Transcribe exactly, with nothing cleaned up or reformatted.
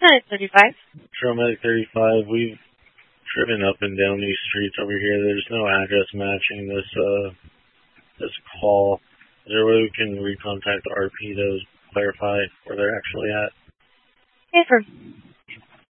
Medic thirty-five. Medic thirty-five, we've driven up and down these streets over here. There's no address matching this uh this call. Is there a way we can recontact the R P to clarify where they're actually at? Yes, sir.